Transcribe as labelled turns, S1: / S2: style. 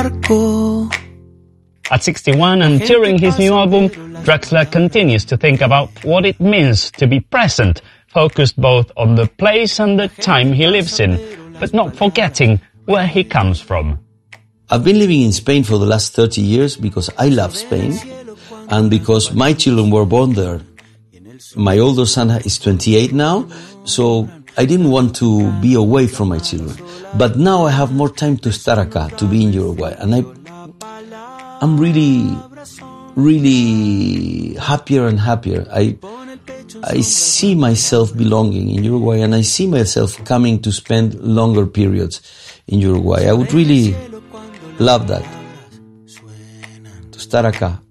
S1: At 61 and touring his new album, Drexler continues to think about what it means to be present, focused both on the place and the time he lives in, but not forgetting where he comes from.
S2: I've been living in Spain for the last 30 years because I love Spain and because my children were born there. My older son is 28 now, so I didn't want to be away from my children. But now I have more time to estar acá, to be in Uruguay. And I'm really, really happier and happier. I see myself belonging in Uruguay and I see myself coming to spend longer periods in Uruguay. I would really love that, to estar acá.